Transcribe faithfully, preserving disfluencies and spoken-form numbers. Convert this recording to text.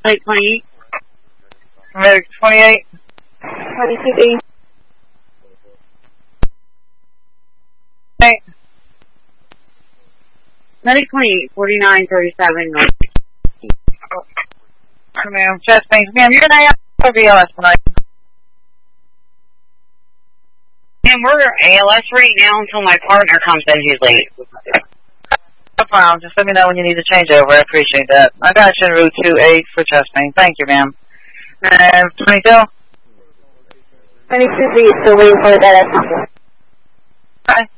Like twenty-eight. Medic twenty-eight. twenty-two B. Hey. Medic twenty-eight, forty-nine thirty-seven. Oh, ma'am, chest pains. Ma'am, you're gonna have to B L S tonight. And we're A L S right now until my partner comes in who's late. No problem. Just let me know when you need to change over. I appreciate that. I got you in route two eight for chest pain. Thank you, ma'am. And twenty-two? twenty-two B, still waiting for that. Hi.